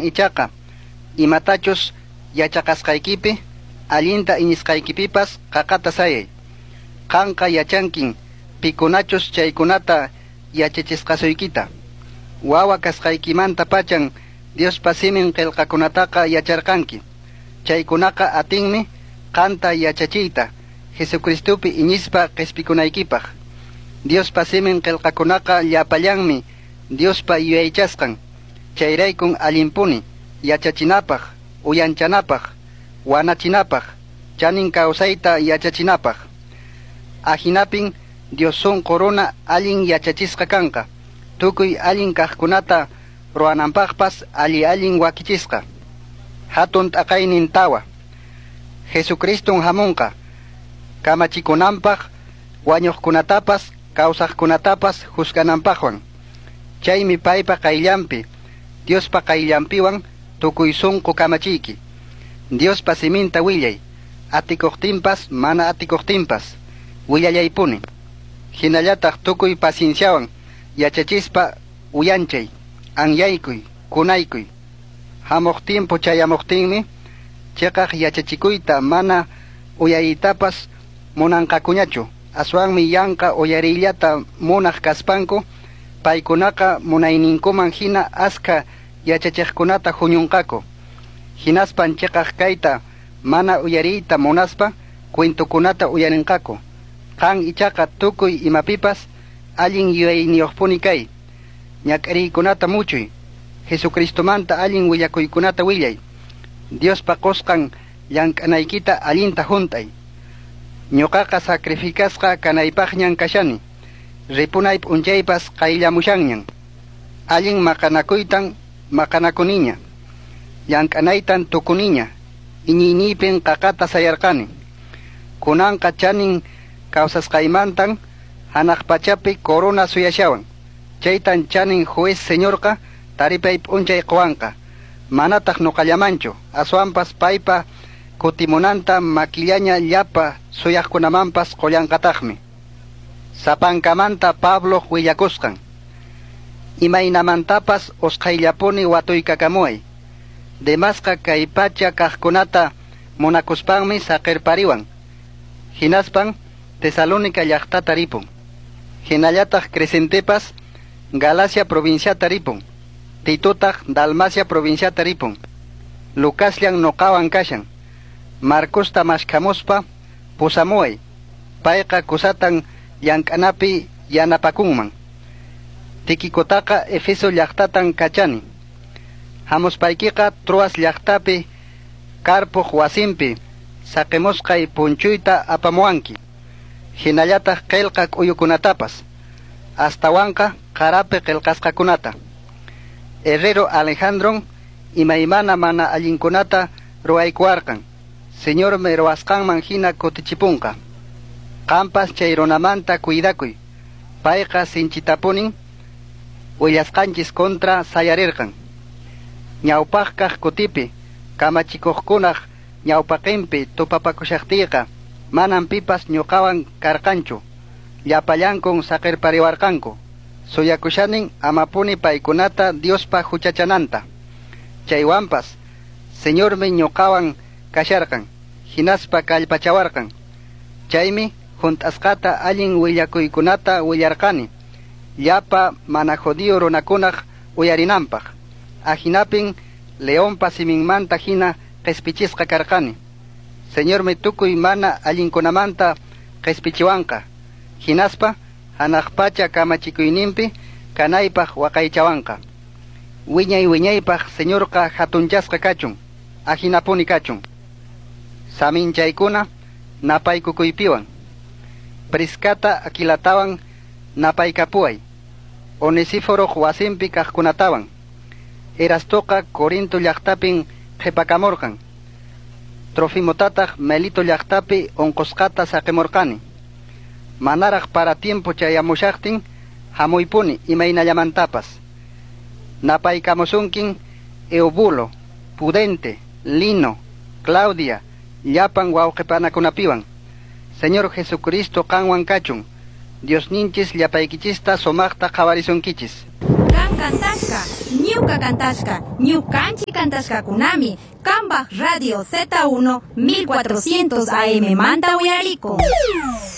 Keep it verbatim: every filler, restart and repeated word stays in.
ichaqa imatachus yachaqasqaykipi allinta iñisqaykipipas qaqata sayay. Qanqa yachankin pikunachus chaykunata yachachisqasuykita. Wawa kasqaykimanta pachan Diospa simin qillqakunataqa yacharqanki. Chaykunaqa atinmi qanta yachachiyta Jesucristupi iñispa qhispikunaykipaq. Diospa simin qillqakunaqa llapallanmi Diospa yuyaychasqan. Chayraykun allimpuni yachachinapaq, uyanchanapaq, wanachinapaq, chanin kawsayta yachachinapaq. Ajinapin Dios son corona allin yachachisqa kanqa. Tukuy allin kaqkunata ruwananpaqpas alli allin wakichisqa. Hatun t'aqaynin tawa. Jesucriston hamunqa. Kamachikunanpaq, wañuqkunatapas, kawsaqkunatapas juzgananpaqwan. Chaymi paypa qayllampi, Diospa qayllampiwan tukuy sunqu kamachiyki. Diospa siminta willay, atikuqtinpas mana atikuqtinpas, willallaypuni. Hinallataq tukuy pacienciawan yachachispa uyanchay, anyaykuy, kunaykuy. Hamuqtinpu chayamuqtinmi, chayqaq yachachikuyta mana uyayitapas munanqakuñachu. Aswanmi yanqa uyariyllata munaq kaspanku, paykunaqa munayninkuman hina aska yachachiqkunata huñunqaku. Hinaspan chayqaq kayta mana uyariyta munaspa cuentukunata uyarinqaku. Qan ichaqa tukuy imapipas allin yuyayniyuqpuni kay. Ñak'ariykunata muchuy. Jesucristomanta allin willakuykunata willay. Diospa qusqan llank'anaykita allinta hunt'ay. Ñuqaqa sacrificasqa kanaypaqñan kashani. Ripunay p'unchaypas qayllamushanñan. Allin maqanakuytan maqanakuniña. Llank'anaytan tukuniña. Iñiyniypin qaqata sayarqani. Kunanqa chanin kawsasqaymantan hanaq pachapi corona suyashawan. Chaytan chanin juez señorqa taripay p'unchay qwanqa. Manataq nuqallamanchu. Aswanpas paypa kutimunanta maquillaña llapa suyaqkunamanpas qollanqataqmi. Sapankamanta Pablo willakusqan. Imaynamantapas usqhayllapuni watuykakamuay. Demasqa kay pacha kaqkunata munakuspanmi saqirpariwan. Hinaspan Tesalónica llaqtata ripun. Hinallataq Crescentepas Galacia provinciata ripun. Titutaq Dalmacia provinciata ripun. Lucasllan nuqawan kashan. Marcosta mashkamuspa pusamuay. Payqa kusatan llank'anapi yanapakunman. Tikikotaqa Efeso llaqtatan kachani. Hamuspaykiqa Troas llaqtapi Carpuq wasinpi saqimusqay punchuyta apamuwanki. Hinallataq qillqa k'uyukunatapas. Astawanqa qarapi qillqasqakunata. Herrero Alejandron imaymana mana allinkunata ruwaykuwarqan. Señor me ruwasqanman hina kutichipunqa. Qampas chay runamanta cuidakuy. Payqa sinchitapunin willasqanchis contra sayarirqan. Ñawpaqkaq kutipi kamachikuqkunaq ñawpaqinpi tupapakushaqtiyqa manan pipas ñuqawan karqanchu. Llapallankun saqirpariwarqanku. Suyakushanin amapuni paykunata Diospa huchachananta. Chaywanpas Señormi ñuqawan kasharqan. Hinaspa kallpachawarqan. Chaymi hunt'asqata allin willakuykunata willarqani. Llapa mana judío runakunaq uyarinanpaq. Ajinapin Leonpa siminmanta hina qhispichisqa karqani. Señormi tukuy mana allinkunamanta qhispichiwanqa. Hinaspa hanaq pacha kamachikuyninpi kanaypaq waqaychawanqa. Wiñay wiñaypaq Señorqa hatunchasqa kachun. Ajinapuni kachun. Saminchaykuna napaykukuypiwan. Priscata Aquilatawan napaykapuay. Onesíforo wasinpi kaqkunatawan. Erastoqa Corinto llaqtapin qhipakamurqan. Trofimotataq Melito llaqtapi onqusqata saqimurqani. Manaraq para tiempo chayamushaqtin hamuypuni imaynallamantapas. Napaykamusunkin Eubulo, Pudente, Lino, Claudia, llapan wawqipanakunapiwan. Señor Jesucristo qanwan kachun. Dios ninchis llapaykichista sumaqta qhawarisunkichis. Kan kantashka, ñuka kantashka, ñukanchik Llantashkakunami, Kambaj Radio Z uno mil cuatrocientos A M Manta Uyariko.